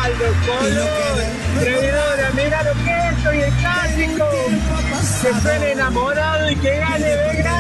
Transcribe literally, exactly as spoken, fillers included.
Aldo Colón, traidora, mira lo que es, soy el clásico. Que suene enamorado y que gane Belgrano.